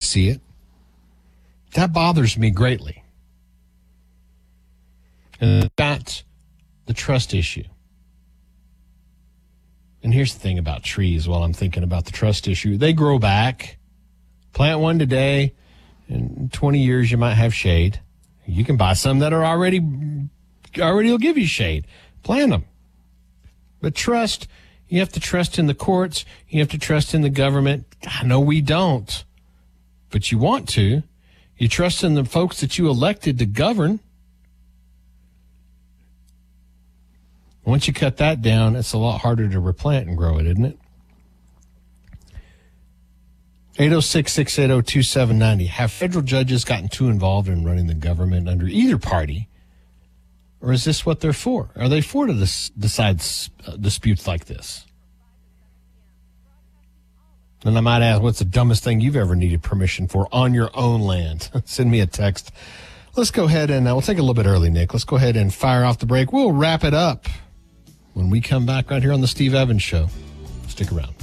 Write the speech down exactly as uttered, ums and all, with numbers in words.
see it. That bothers me greatly. And that's the trust issue. And here's the thing about trees while I'm thinking about the trust issue. They grow back. Plant one today. In twenty years, you might have shade. You can buy some that are already, already will give you shade. Plant them. But trust, you have to trust in the courts. You have to trust in the government. I know we don't, but you want to. You trust in the folks that you elected to govern. Once you cut that down, it's a lot harder to replant and grow it, isn't it? eight oh six, six eight oh, two seven nine oh. Have federal judges gotten too involved in running the government under either party? Or is this what they're for? Are they for to dis- decide uh, disputes like this? And I might ask, what's the dumbest thing you've ever needed permission for on your own land? Send me a text. Let's go ahead and uh, we'll take it a little bit early, Nick. Let's go ahead and fire off the break. We'll wrap it up when we come back right here on the Steve Evans Show. Stick around.